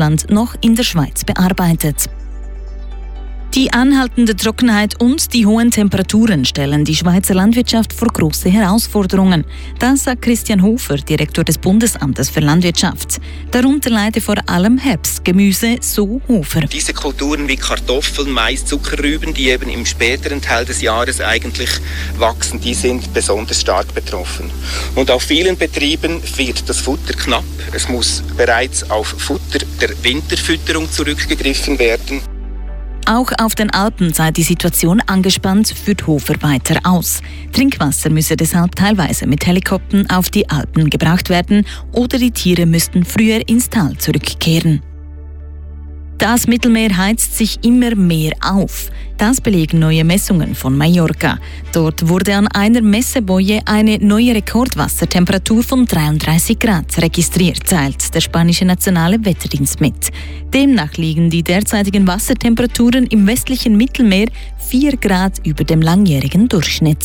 Festland noch in der Schweiz bearbeitet. Die anhaltende Trockenheit und die hohen Temperaturen stellen die Schweizer Landwirtschaft vor große Herausforderungen. Das sagt Christian Hofer, Direktor des Bundesamtes für Landwirtschaft. Darunter leide vor allem Herbstgemüse, so Hofer. Diese Kulturen wie Kartoffeln, Mais, Zuckerrüben, die eben im späteren Teil des Jahres eigentlich wachsen, die sind besonders stark betroffen. Und auf vielen Betrieben wird das Futter knapp. Es muss bereits auf Futter der Winterfütterung zurückgegriffen werden. Auch auf den Alpen sei die Situation angespannt, führt Hofer weiter aus. Trinkwasser müsse deshalb teilweise mit Helikoptern auf die Alpen gebracht werden oder die Tiere müssten früher ins Tal zurückkehren. Das Mittelmeer heizt sich immer mehr auf. Das belegen neue Messungen von Mallorca. Dort wurde an einer Messeboje eine neue Rekordwassertemperatur von 33 Grad registriert, teilt der spanische Nationale Wetterdienst mit. Demnach liegen die derzeitigen Wassertemperaturen im westlichen Mittelmeer 4 Grad über dem langjährigen Durchschnitt.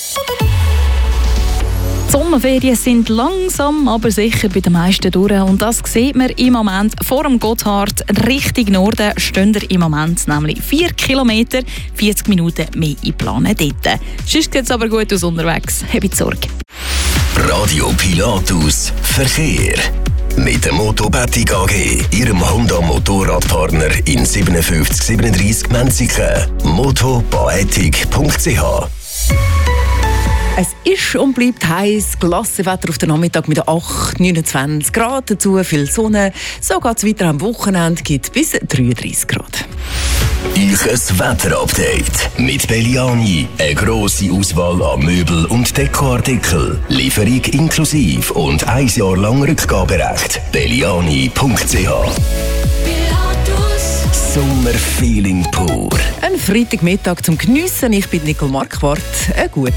Die Sommerferien sind langsam, aber sicher bei den meisten durch. Und das sieht man im Moment vor dem Gotthard. Richtung Norden stehen im Moment nämlich 4 Kilometer, 40 Minuten mehr einplanen dort. Sonst sieht es aber gut aus unterwegs. Habt Sorge. Radio Pilatus Verkehr. Mit der Motobatik AG, Ihrem Honda-Motorradpartner in 5737 Menziken. motobaetik.ch. Es ist und bleibt heiß, Glassewetter auf den Nachmittag mit 8, 29 Grad, dazu viel Sonne. So geht es weiter am Wochenende, gibt bis 33 Grad. Euch Wetterupdate mit Belliani. Eine grosse Auswahl an Möbel- und Dekoartikel. Lieferung inklusive und 1 Jahr lang Rückgaberecht. Belliani.ch. Sommerfeeling pur. Ein Freitagmittag zum Geniessen. Ich bin Nicole Marquardt.